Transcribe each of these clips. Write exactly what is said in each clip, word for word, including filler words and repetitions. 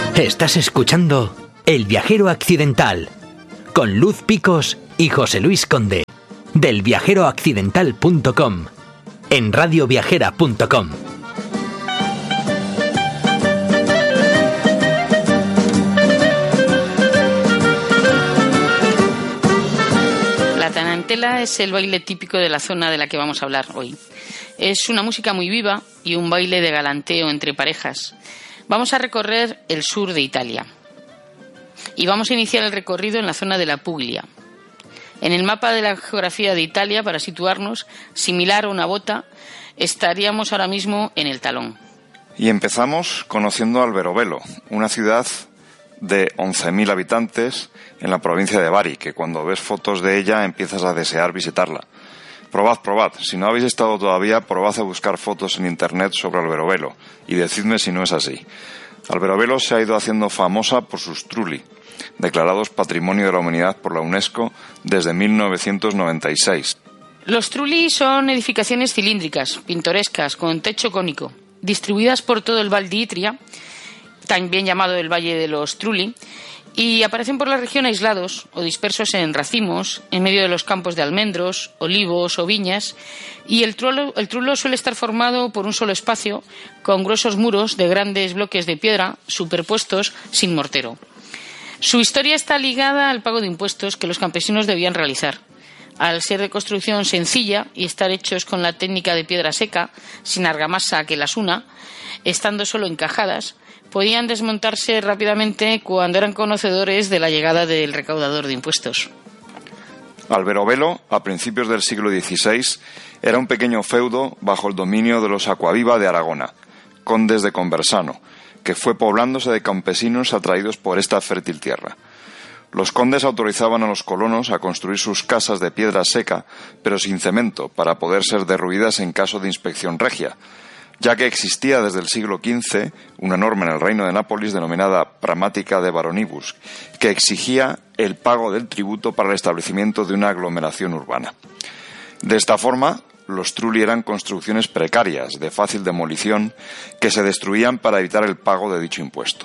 Estás escuchando El Viajero Accidental con Luz Picos y José Luis Conde del viajero accidental punto com en radio viajera punto com. La tarantela es el baile típico de la zona de la que vamos a hablar hoy. Es una música muy viva y un baile de galanteo entre parejas. Vamos a recorrer el sur de Italia y vamos a iniciar el recorrido en la zona de la Puglia. En el mapa de la geografía de Italia, para situarnos, similar a una bota, estaríamos ahora mismo en el talón. Y empezamos conociendo Alberobello, una ciudad de once mil habitantes en la provincia de Bari, que cuando ves fotos de ella empiezas a desear visitarla. Probad, probad. Si no habéis estado todavía, probad a buscar fotos en internet sobre Alberobello y decidme si no es así. Alberobello se ha ido haciendo famosa por sus trulli, declarados Patrimonio de la Humanidad por la UNESCO desde mil novecientos noventa y seis. Los trulli son edificaciones cilíndricas, pintorescas, con techo cónico, distribuidas por todo el Val di Itria, también llamado el Valle de los Trulli, y aparecen por la región aislados o dispersos en racimos, en medio de los campos de almendros, olivos o viñas, y el trullo, el trullo suele estar formado por un solo espacio, con gruesos muros de grandes bloques de piedra superpuestos sin mortero. Su historia está ligada al pago de impuestos que los campesinos debían realizar. Al ser de construcción sencilla y estar hechos con la técnica de piedra seca, sin argamasa que las una, estando solo encajadas, podían desmontarse rápidamente cuando eran conocedores de la llegada del recaudador de impuestos. Alberobello, a principios del siglo dieciséis, era un pequeño feudo bajo el dominio de los Acquaviva de Aragona, condes de Conversano, que fue poblándose de campesinos atraídos por esta fértil tierra. Los condes autorizaban a los colonos a construir sus casas de piedra seca, pero sin cemento, para poder ser derruidas en caso de inspección regia, ya que existía desde el siglo quince una norma en el reino de Nápoles denominada Pragmatica de Baronibus, que exigía el pago del tributo para el establecimiento de una aglomeración urbana. De esta forma, los trulli eran construcciones precarias, de fácil demolición, que se destruían para evitar el pago de dicho impuesto.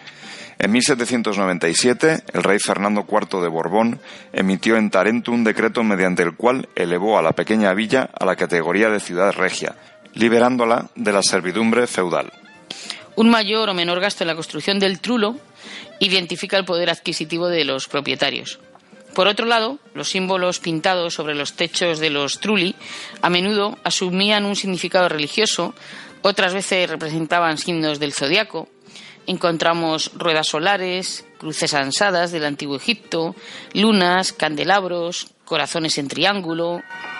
En mil setecientos noventa y siete, el rey Fernando cuarto de Borbón emitió en Tarento un decreto mediante el cual elevó a la pequeña villa a la categoría de ciudad regia, liberándola de la servidumbre feudal. Un mayor o menor gasto en la construcción del trullo identifica el poder adquisitivo de los propietarios. Por otro lado, los símbolos pintados sobre los techos de los trulli a menudo asumían un significado religioso, otras veces representaban signos del zodiaco. Encontramos ruedas solares, cruces ansadas del antiguo Egipto, lunas, candelabros, corazones en triángulo.